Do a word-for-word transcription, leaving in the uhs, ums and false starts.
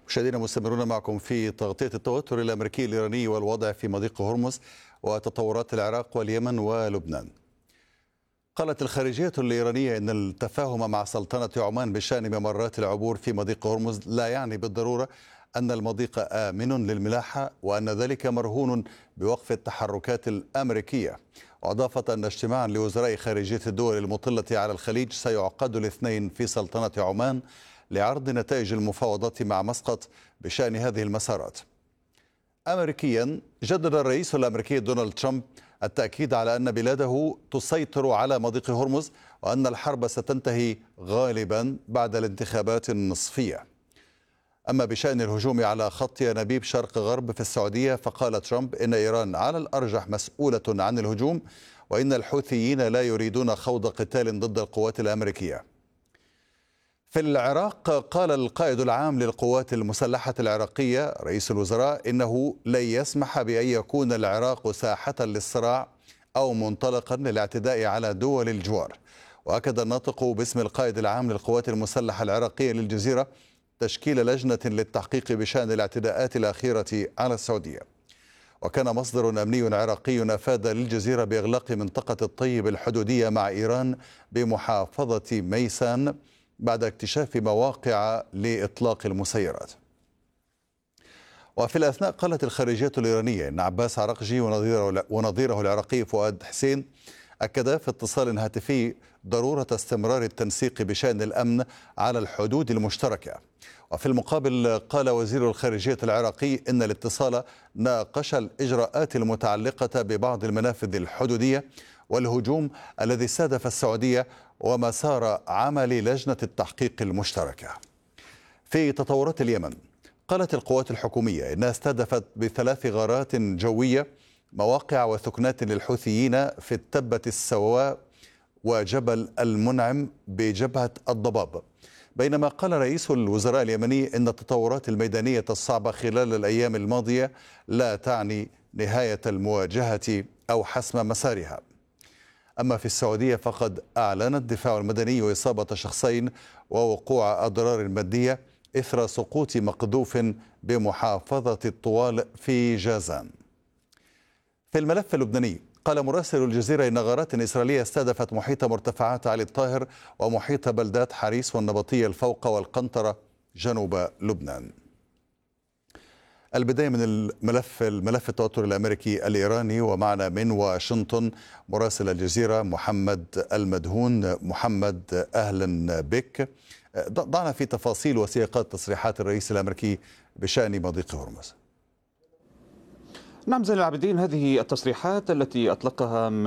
مشاهدينا مستمرون معكم في تغطية التوتر الأمريكي الإيراني والوضع في مضيق هرمز وتطورات العراق واليمن ولبنان. قالت الخارجية الإيرانية إن التفاهم مع سلطنة عمان بشأن ممرات العبور في مضيق هرمز لا يعني بالضرورة أن المضيق آمن للملاحة، وأن ذلك مرهون بوقف التحركات الأمريكية. وأضافت أن اجتماعا لوزراء خارجية الدول المطلة على الخليج سيعقد الاثنين في سلطنة عمان لعرض نتائج المفاوضات مع مسقط بشأن هذه المسارات. أمريكيا، جدد الرئيس الأمريكي دونالد ترامب التأكيد على أن بلاده تسيطر على مضيق هرمز، وأن الحرب ستنتهي غالبا بعد الانتخابات النصفية. أما بشأن الهجوم على خط ينابيب شرق غرب في السعودية، فقال ترامب إن إيران على الأرجح مسؤولة عن الهجوم، وإن الحوثيين لا يريدون خوض قتال ضد القوات الأمريكية. في العراق، قال القائد العام للقوات المسلحة العراقية رئيس الوزراء إنه لن يسمح بأن يكون العراق ساحة للصراع أو منطلقا للاعتداء على دول الجوار. وأكد الناطق باسم القائد العام للقوات المسلحة العراقية للجزيرة تشكيل لجنة للتحقيق بشأن الاعتداءات الأخيرة على السعودية. وكان مصدر أمني عراقي أفاد للجزيرة بإغلاق منطقة الطيب الحدودية مع إيران بمحافظة ميسان بعد اكتشاف مواقع لإطلاق المسيرات. وفي الأثناء، قالت الخارجية الإيرانية إن عباس عرقجي ونظيره, ونظيره العراقي فؤاد حسين أكدا في اتصال هاتفي ضرورة استمرار التنسيق بشأن الأمن على الحدود المشتركة. وفي المقابل، قال وزير الخارجية العراقي إن الاتصال ناقش الإجراءات المتعلقة ببعض المنافذ الحدودية والهجوم الذي استهدف السعودية ومسار عمل لجنة التحقيق المشتركة. في تطورات اليمن، قالت القوات الحكومية إنها استهدفت بثلاث غارات جوية مواقع وثكنات للحوثيين في التبة السواء وجبل المنعم بجبهة الضباب. بينما قال رئيس الوزراء اليمني إن التطورات الميدانية الصعبة خلال الأيام الماضية لا تعني نهاية المواجهة أو حسم مسارها. أما في السعودية، فقد أعلن الدفاع المدني إصابة شخصين ووقوع أضرار مادية إثر سقوط مقذوف بمحافظة الطوال في جازان. في الملف اللبناني، قال مراسل الجزيرة إن غارات إسرائيلية استهدفت محيط مرتفعات علي الطاهر ومحيط بلدات حريس والنبطية الفوق والقنطرة جنوب لبنان. البداية من الملف الملف التوتر الأمريكي الإيراني، ومعنا من واشنطن مراسل الجزيرة محمد المدهون. محمد، أهلا بك. ضعنا في تفاصيل وسياقات تصريحات الرئيس الأمريكي بشأن مضيق هرمز. نعم زين العابدين، هذه التصريحات التي أطلقها